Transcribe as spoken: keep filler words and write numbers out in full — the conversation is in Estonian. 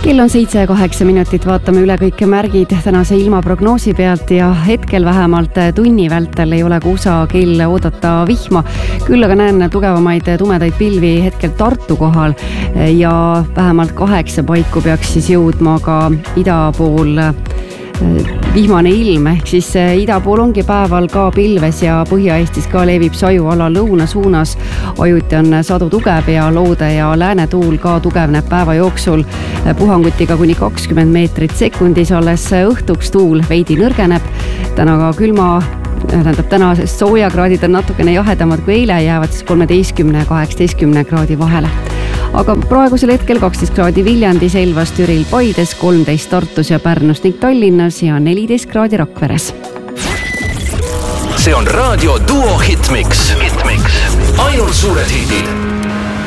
Kell on seitse ja kaheksa minutit, vaatame üle kõike märgid tänase ilmaprognoosi pealt ja hetkel vähemalt tunni vältel ei ole kusagil oodata vihma. Küll aga näen tugevamaid tumedaid pilvi hetkel Tartu kohal ja vähemalt kaheksa paiku peaks siis jõudma ka ida pool vihmane ilm, ehk siis ida pool ongi päeval ka pilves ja Põhja-Eestis ka levib sajuala lõuna suunas. Ajuti on sadu tugev ja loode ja läänetuul ka tugevneb päeva jooksul puhangutiga kuni kakskümmend meetrit sekundis, alles õhtuks tuul veidi nõrgeneb. Täna ka külma, tähendab täna soojakraadid on natukene jahedamad kui eile, jäävad siis kolmeteistkümne ja kaheksateistkümne kraadi vahele. Aga praegusel hetkel kaksteist kraadi Viljandis, Elvas, Türil, Paides, kolmteist Tartus ja Pärnus ning Tallinnas ja neliteist kraadi Rakveres. See on Raadio Duo Hitmix. Hitmix. Ainult suured hitid.